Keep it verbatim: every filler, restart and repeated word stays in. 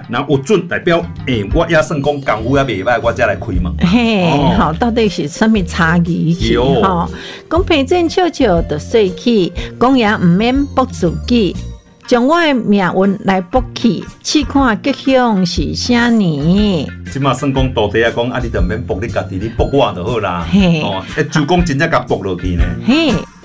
那有准代表，诶、欸，我也算讲功夫也袂歹，我才来开门。 嘿，好、哦，到底是什么差异去？吼，讲平静笑笑就说起，讲也唔免博自己，将我的命运来博去，试看吉祥是啥年。 即马算讲道地啊，讲啊，你就免博你家己，你博我就好啦。嘿，哦，就讲真正甲博落去呢。 嘿。